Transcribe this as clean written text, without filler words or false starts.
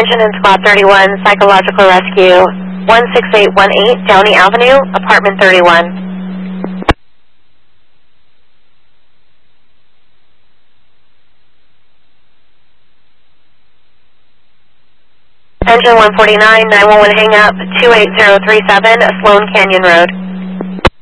Engine and Squad 31, Psychological Rescue, 16818 Downey Avenue, Apartment 31. Engine 149, 911 hang up, 28037, Sloan Canyon Road.